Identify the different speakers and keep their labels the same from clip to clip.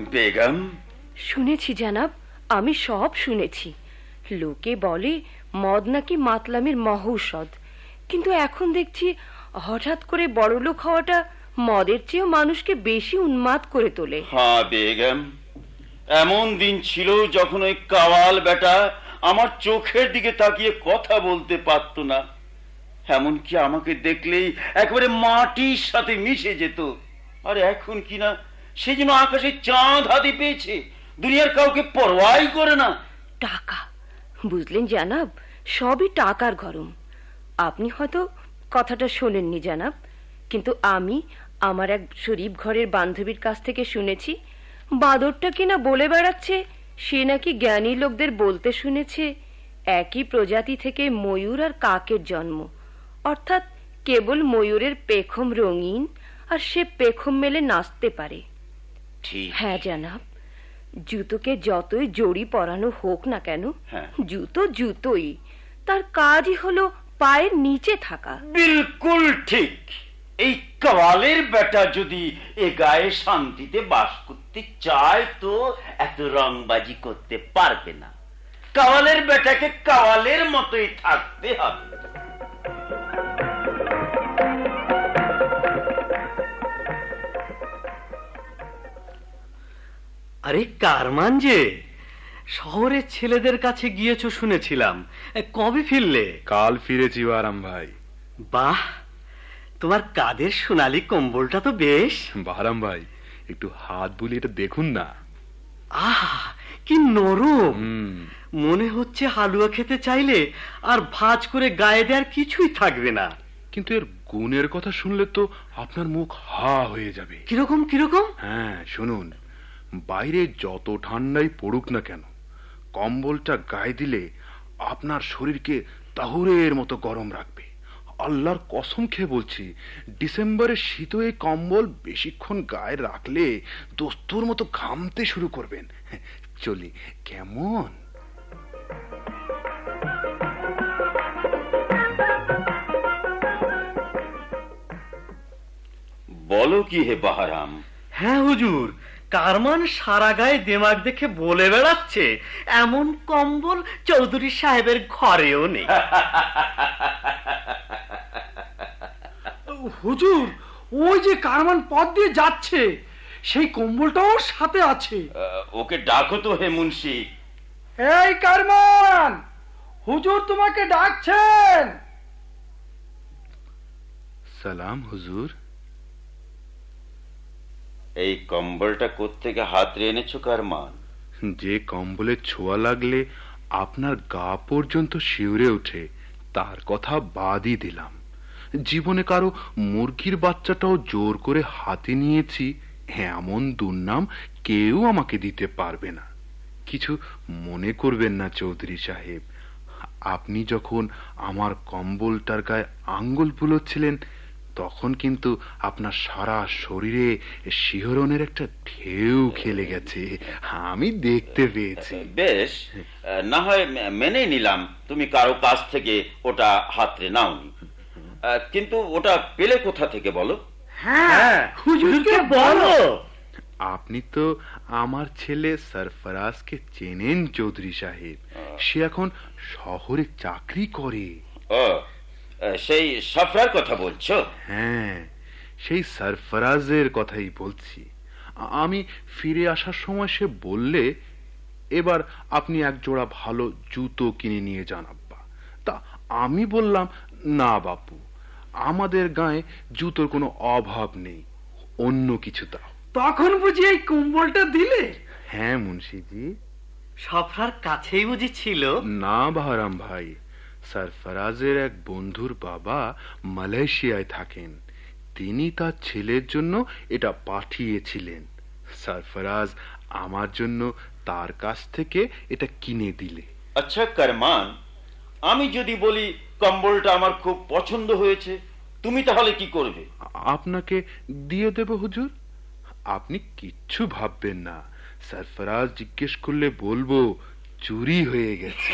Speaker 1: বেগম,
Speaker 2: শুনেছি জানাব, আমি সব শুনেছি। লোকে বলে মদ নাকি মাতলামির মহৌষধ, কিন্তু এখন দেখছি হঠাৎ করে বড়লোক হওয়াটা মদের চেয়েও মানুষকে বেশি উন্মাদ করে তোলে।
Speaker 1: হ্যাঁ বেগম, এমন দিন ছিল যখন ওই কাওয়াল বেটা আমার চোখের দিকে তাকিয়ে কথা বলতে পারত না, এমনকি আমাকে দেখলেই একেবারে মাটির সাথে মিশে যেত। আর এখন কিনা সে যেন আকাশে চাঁদ হাতে পেয়েছে, দুনিয়ার কাউকে পরোয়াই করে না।
Speaker 2: টাকা, বুঝলেন জানাব, সবই টাকার গরম। আপনি হয়তো কথাটা শোনেননি জানাব, কিন্তু আমি আমার এক শরীফ ঘরের বান্ধবীর কাছ থেকে শুনেছি, বাদরটা কিনা বলে বেড়াচ্ছে সে নাকি জ্ঞানী লোকদের বলতে শুনেছে একই প্রজাতি থেকে ময়ূর আর কাকের জন্ম, অর্থাৎ কেবল ময়ূরের পেখম রঙিন আর সে পেখম মেলে নাচতে পারে। হ্যাঁ জানাব, জুতোকে যতই জড়ি পরানো হোক না কেন, জুতো জুতোই, তার কাজই হলো পায়ের নিচে থাকা।
Speaker 1: বিলকুল ঠিক। এই কাওয়ালের বেটা যদি এ গায়ে শান্তিতে বাস করতে চায় তো এত রংবাজি করতে পারবে না। কাওয়ালের বেটাকে কাওয়ালের মতোই থাকতে হবে।
Speaker 3: আরে কারমান যে, শহরের ছেলেদের কাছে গিয়েছো শুনেছিলাম, কবে ফিরলে?
Speaker 4: কাল ফিরেছি বারাম ভাই।
Speaker 3: বাহ, তোমার কাদের সোনালি কম্বলটা তো বেশ।
Speaker 4: বারাম ভাই, একটু হাত বুলিয়ে এটা দেখুন না।
Speaker 3: আহ, কি নরম! মনে হচ্ছে হালুয়া খেতে চাইলে আর ভাঁজ করে গায়ে দেওয়ার কিছুই থাকবে না।
Speaker 4: কিন্তু এর গুণের কথা শুনলে তো আপনার মুখ হা হয়ে যাবে।
Speaker 3: কিরকম কিরকম?
Speaker 4: হ্যাঁ শুনুন, বাইরে যত ঠান্ডাই পড়ুক না কেন, কম্বলটা গায়ে দিলে আপনার শরীরকে তাহুরের মতো গরম রাখবে। আল্লাহর কসম খেয়ে বলছি, ডিসেম্বরের শীত এই কম্বল বেশিক্ষণ গায়ে রাখলে দস্তুর মতো ঘামতে শুরু করবেন। চলি কেমন?
Speaker 1: বলো কি হে বাহারাম?
Speaker 3: হ্যাঁ হুজুর, কারমান সারা গায়ে দেমাগ দেখে বলে বেড়াচ্ছে এমন কম্বল চৌধুরী সাহেবের ঘরেও নেই।
Speaker 5: হুজুর, ওই যে কারমান পথ দিয়ে যাচ্ছে, সেই কম্বলটাও সাথে আছে।
Speaker 1: ওকে ডাকো তো হে মুন্সি।
Speaker 5: এই কারমান, হুজুর তোমাকে ডাকছেন।
Speaker 4: সালাম হুজুর।
Speaker 1: এই কম্বলটা কোত্থেকে হাতড়ে এনেছো কারমান?
Speaker 4: যে কম্বলের ছোঁয়া লাগলে আপনার গা পর্যন্ত শিউরে ওঠে, তার কথা বাদই দিলাম। জীবনে কারো মুরগির বাচ্চাটাও জোর করে হাতে নিয়েছি এমন দুর্নাম কেউ আমাকে দিতে পারবে না। কিছু মনে করবেন না চৌধুরী সাহেব, আপনি যখন আমার কম্বলটার গায়ে আঙ্গুল বুলোচ্ছিলেন তখন কিন্তু আপনার সারা শরীরে শিহরণের একটা ঢেউ খেলে গেছে, আমি দেখতে পেয়েছি।
Speaker 1: বেশ, না হয় মেনে নিলাম তুমি কারো কাছ থেকে ওটা হাতড়ে নাওনি, কিন্তু ওটা পেলে কোথা থেকে বলো?
Speaker 5: হ্যাঁ, হুজুরকে বলো।
Speaker 4: আপনি তো আমার ছেলে সরফরাজকে চেনেন চৌধুরী সাহেব, সে এখন শহরে চাকরি করে।
Speaker 1: ও, সেই সফরার কথা বলছো?
Speaker 4: হ্যাঁ, সেই সরফরাজের কথাই বলছি। আমি ফিরে আসার সময় সে বললে এবার আপনি এক জোড়া ভালো জুতো কিনে নিয়ে যান আব্বা। তা আমি বললাম, না বাপু, আমাদের গায়ে জুতোর কোনো অভাব নেই, অন্য কিছু দাও।
Speaker 5: তখন বুঝি এই কম্বলটা দিলে?
Speaker 4: হ্যাঁ মুন্সিজি।
Speaker 3: সফরার কাছেই বুঝি ছিল?
Speaker 4: না বাহারাম ভাই, সরফরাজের এক বন্ধুর বাবা মালয়েশিয়ায় থাকেন, তিনি তার ছেলের জন্য এটা পাঠিয়েছিলেন। সরফরাজ আমার জন্য তার কাছ থেকে এটা কিনে দিলে।
Speaker 1: আচ্ছা কারমান, আমি যদি বলি কম্বলটা আমার খুব পছন্দ হয়েছে, তুমি তাহলে কি করবে?
Speaker 4: আপনাকে দিয়ে দেব হুজুর, আপনি কিচ্ছু ভাববেন না। সরফরাজ জিজ্ঞেস করলে বলবো চুরি হয়ে গেছে।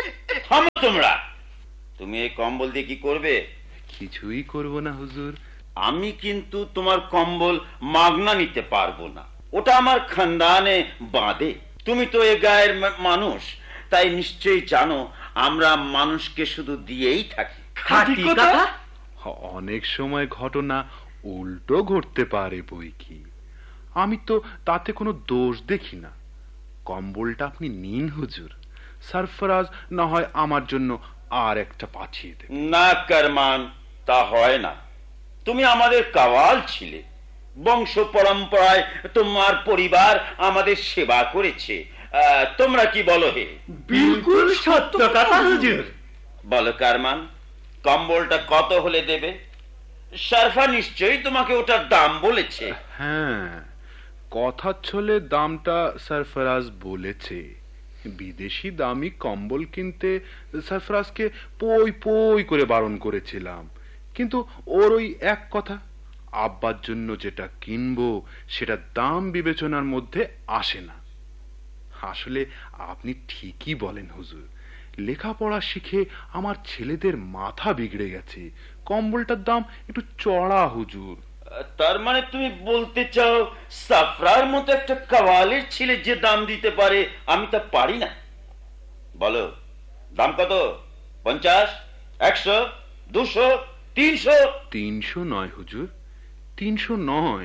Speaker 1: থামো তোমরা, তুমি এই কম্বল দিয়ে কি করবে?
Speaker 4: কিছুই করব না হুজুর,
Speaker 1: আমি কিন্তু তোমার কম্বল মাগনা নিতে পারবো না, ওটা আমার খানদানে বাঁধে। তুমি তো এ গায়ের মানুষ, তাই নিশ্চয়ই জানো আমরা মানুষকে শুধু দিয়েই থাকি।
Speaker 3: খাঁটি কথা।
Speaker 4: অনেক সময় ঘটনা উল্টো ঘটতে পারে বই কি, আমি তো তাতে কোনো দোষ দেখি না। কম্বলটা আপনি নিন হুজুর, সরফরাজ না হয় আমার জন্য আর একটা পাঠিয়ে দেবে।
Speaker 1: না কারমান, তা হয় না। তুমি আমাদের কাওয়াল ছিলে, বংশ পরম্পরায় তোমার পরিবার আমাদের সেবা করেছে। তোমরা কি বলো হে?
Speaker 3: বিলকুল সত্য কথা হুজুর।
Speaker 1: বলো কারমান, কম্বলটা কত হলে দেবে? সরফা নিশ্চয়ই তোমাকে ওটার দাম বলেছে।
Speaker 4: হ্যাঁ, কথা ছলে দামটা সরফরাজ বলেছে। বিদেশি দামি কম্বল কিনতে সরফরাজকে পই পই করে বারণ করেছিলাম, কিন্তু ওর ওই এক কথা, আব্বার জন্য যেটা কিনবো সেটা দাম বিবেচনার মধ্যে আসে না। আসলে আপনি ঠিকই বলেন হুজুর, লেখাপড়া শিখে আমার ছেলেদের মাথা বিগড়ে গেছে। কম্বলটার দাম একটু চড়া হুজুর।
Speaker 1: তার মানে তুমি বলতে চাও সাফরার মতো একটা কাওয়ালের ছেলে যে দাম দিতে পারে আমি তা পারি না? বলো দাম কত? 50, 100, 200, 300?
Speaker 4: 300 নয় হুজুর, 300 নয়,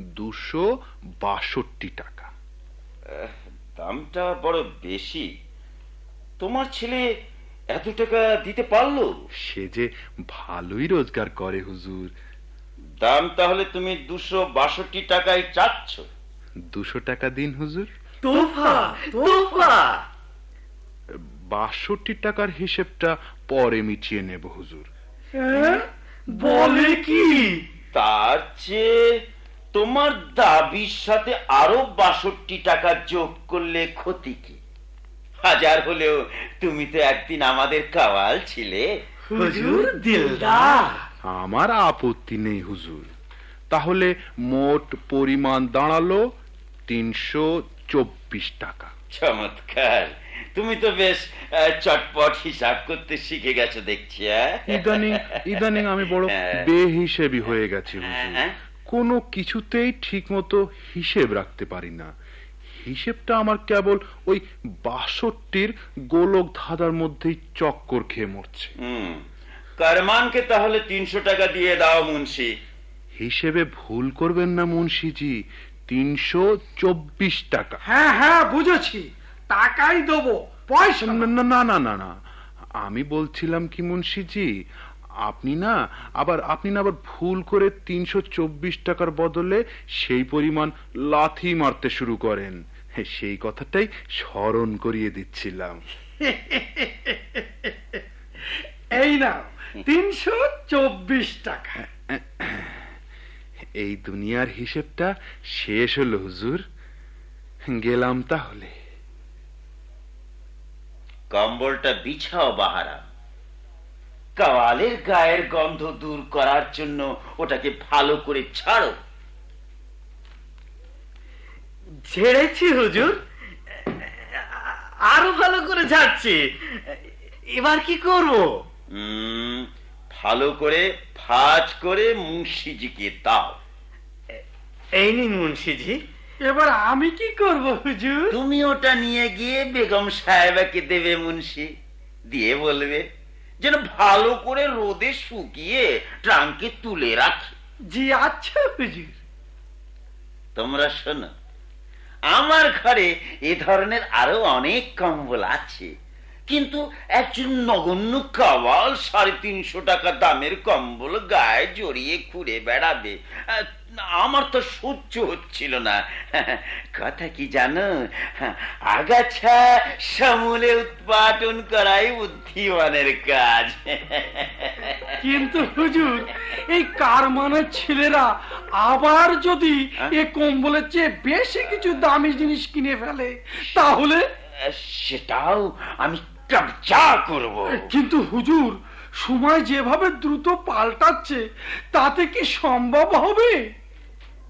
Speaker 4: 262 টাকা।
Speaker 1: দামটা বড় বেশি। তোমার ছেলে এত টাকা দিতে পারলো?
Speaker 4: সে যে ভালোই রোজগার করে হুজুর।
Speaker 1: দাম তাহলে তুমি 262 টাকায় চাচ্ছ?
Speaker 4: 200 টাকা দিন হুজুর।
Speaker 3: তোফা তোফা।
Speaker 4: 62 টাকার হিসেবটা পরে মিটিয়ে নেব হুজুর।
Speaker 3: বলে কি?
Speaker 1: তার চেয়ে তোমার দাবির সাথে আরো 62 টাকা যোগ করলে ক্ষতি কি? 1000 হলেও তুমি তো একদিন আমাদের কাওয়াল ছিলে।
Speaker 3: হুজুর দিলদার।
Speaker 4: আমার আপত্তি নেই হুজুর। তাহলে মোট পরিমাণ দাঁড়ালো 324 টাকা।
Speaker 1: চমৎকার, তুমি তো বেশ চটপট হিসাব করতে শিখে গেছো দেখছি।
Speaker 4: ইদানিং আমি বড় বেহিসেবি হয়ে গেছি হুজুর। কোনো কিছুতেই ঠিক মতো হিসেব রাখতে পারি না। হিসেবটা আমার কেবল ওই 62 গোলক ধাঁধার মধ্যেই চক্কর খেয়ে মরছে।
Speaker 1: কারমানকে তাহলে 300 টাকা দিয়ে দাও মুন্সি।
Speaker 4: হিসেবে ভুল করবেন না মুন্সিজি, 324 টাকা।
Speaker 5: হ্যাঁ হ্যাঁ বুঝেছি, টাকাই দেবো, পয়সা
Speaker 4: না না না না না, আমি বলছিলাম কি মুন্সিজি, আপনি না আবার ভুল করে 324 টাকার বদলে সেই পরিমাণ লাথি মারতে শুরু করেন, সেই কথাটাই স্মরণ করিয়ে দিচ্ছিলাম।
Speaker 5: এই নাও 324 টাকা।
Speaker 4: এই দুনিয়ার হিসেবটা শেষ হলো হুজুর, গেলাম তাহলে।
Speaker 1: কম্বলটা বিছাও বাহারা। কাওয়ালের গায়ের গন্ধ দূর করার জন্য ওটাকে ভালো করে ছাড়ো।
Speaker 3: ছেড়েছি হুজুর, আরো ভালো করে ঝাড়ছি। এবার কি করব?
Speaker 1: ভালো করে ভাঁজ করে মুন্সিজিকে দাও।
Speaker 3: এই নিন মুন্সিজি।
Speaker 5: এবার আমি কি করব হুজুর?
Speaker 1: তুমি ওটা নিয়ে গিয়ে বেগম সাহেবাকে দেবে মুন্সি, দিয়ে বলবে যেন ভালো করে রোদে শুকিয়ে ট্রাঙ্কে তুলে রাখি।
Speaker 5: জি আচ্ছা হুজুর।
Speaker 1: তোমরা শোনো, আমার ঘরে এ ধরনের আরো অনেক কম্বল আছে, কিন্তু একজন নগণ্য কাওয়াল 350 টাকা দামের কম্বল গায়ে জড়িয়ে ঘুরে বেড়াবে, আমার তো সহ্য হচ্ছিল না। কথা কি জানো, আগাছা সমূলে উৎপাদন করাই বুদ্ধিমানের কাজ।
Speaker 5: কিন্তু হুজুর, এই কারমানের ছেলেরা আবার যদি এ কম্বলের চেয়ে বেশি কিছু দামি জিনিস কিনে ফেলে তাহলে?
Speaker 1: সেটাও আমি কবজা করব।
Speaker 5: কিন্তু হুজুর, সময় যেভাবে দ্রুত পাল্টাচ্ছে তাতে কি সম্ভব হবে?